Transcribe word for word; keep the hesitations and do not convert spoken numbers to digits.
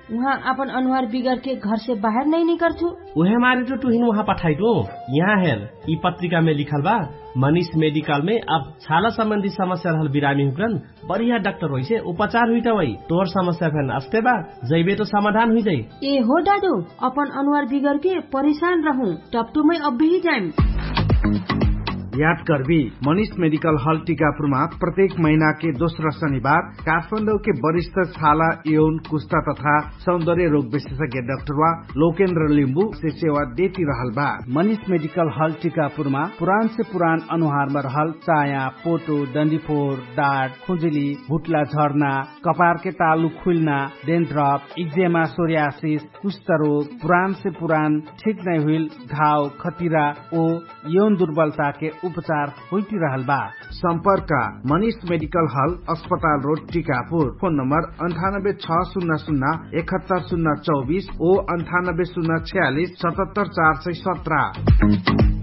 वहाँ अपन अनुहार बिगड़ के घर से बाहर नहीं निकलथु। उहे मारे तो तुहिन वहाँ पठाइतो। यहाँ हेर ई पत्रिका में लिखल बा मनीष मेडिकल में अब छाला संबंधी समस्या रहल बिरामी हुकरन बढ़िया डॉक्टर होई से उपचार हुई वही तोर समस्या फेन अस्ते बा जैबे तो समाधान हुई जाई। ए हो दादू अपन अनुहार बिगड़ के परेशान रहूं टपटू में अब भी जाएं। याद करबी मनीष मेडिकल हॉल टीकापुरमा प्रत्येक महीना के दोस्रो शनिबार काठमाडौँ के वरिष्ठ छाला यौन कुष्ठा तथा सौंदर्य रोग विशेषज्ञ डाक्टर वा लोकेन्द्र लिम्बू से सेवा देती रहल बा। मनीष मेडिकल हॉल टीकापुरमा पुरान से पुरान अनुहारमा रहल चाया पोटो डन्डीफोर डाँट खुजुली भुटला झर्ना कपार के तालु खुल्ना डेन्ड्रप इक्जेमा सोरियासिस कुष्ठ रोग पुरान से पुरान ठीक नहीं हुई घाव खतिरा ओ यौन दुर्बलता के उपचार होती रहल बा। संपर्क मनीष मेडिकल हॉल अस्पताल रोड टीकापुर। फोन नंबर अंठानब्बे छ शून्य शून्य इकहत्तर शून्य चौबीस ओ अंठानब्बे शून्य छियालीस सतहत्तर चार सय सत्रह।